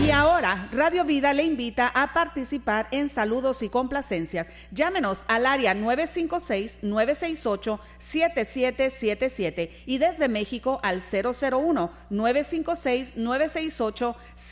Y ahora, Radio Vida le invita a participar en saludos y complacencias. Llámenos al área 956-968-7777 y desde México al 001-956-968-7777.